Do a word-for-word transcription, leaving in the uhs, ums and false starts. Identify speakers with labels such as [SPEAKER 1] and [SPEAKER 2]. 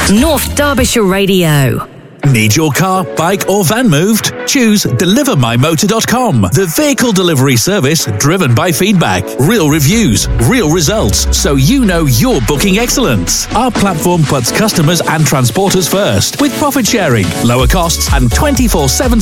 [SPEAKER 1] North Derbyshire Radio.
[SPEAKER 2] Need your car, bike or van moved? Choose deliver my motor dot com, the vehicle delivery service driven by feedback, real reviews, real results, so you know you're booking excellence. Our platform puts customers and transporters first with profit sharing, lower costs and twenty-four seven